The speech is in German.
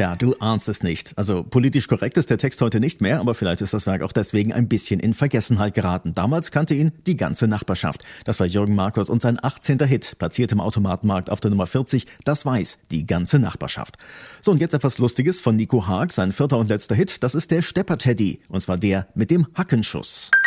Tja, du ahnst es nicht. Also politisch korrekt ist der Text heute nicht mehr, aber vielleicht ist das Werk auch deswegen ein bisschen in Vergessenheit geraten. Damals kannte ihn die ganze Nachbarschaft. Das war Jürgen Markus und sein 18. Hit, platziert im Automatenmarkt auf der Nummer 40. Das weiß die ganze Nachbarschaft. So, und jetzt etwas Lustiges von Nico Haag, sein 4. und letzter Hit. Das ist der Stepper-Teddy, und zwar der mit dem Hackenschuss.